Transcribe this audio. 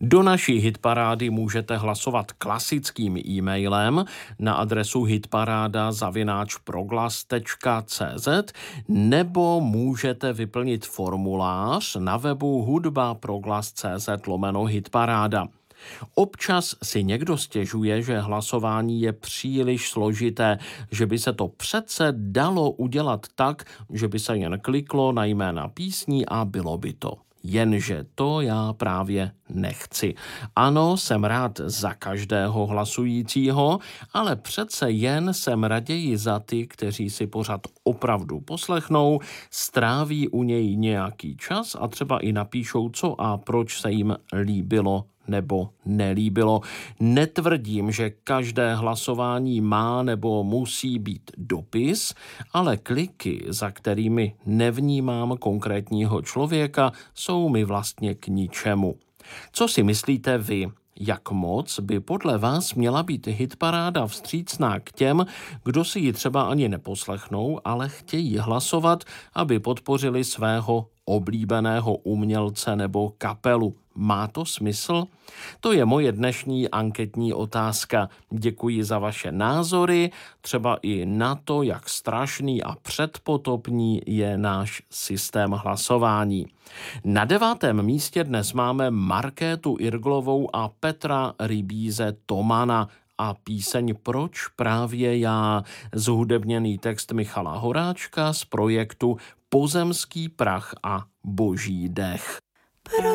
Do naší hitparády můžete hlasovat klasickým e-mailem na adresu hitparáda@proglas.cz nebo můžete vyplnit formulář na webu hudba.proglas.cz/hitparáda. Občas si někdo stěžuje, že hlasování je příliš složité, že by se to přece dalo udělat tak, že by se jen kliklo na jména písní a bylo by to. Jenže to já právě nechci. Ano, jsem rád za každého hlasujícího, ale přece jen jsem raději za ty, kteří si pořad opravdu poslechnou, stráví u něj nějaký čas a třeba i napíšou, co a proč se jim líbilo nebo nelíbilo. Netvrdím, že každé hlasování má nebo musí být dopis, ale kliky, za kterými nevnímám konkrétního člověka, jsou mi vlastně k ničemu. Co si myslíte vy? Jak moc by podle vás měla být hitparáda vstřícná k těm, kdo si ji třeba ani neposlechnou, ale chtějí hlasovat, aby podpořili svého oblíbeného umělce nebo kapelu? Má to smysl? To je moje dnešní anketní otázka. Děkuji za vaše názory, třeba i na to, jak strašný a předpotopní je náš systém hlasování. Na 9. místě dnes máme Markétu Irglovou a Petra Rybíze Tomana a píseň Proč právě já, zhudebněný text Michala Horáčka z projektu Pozemský prach a boží dech.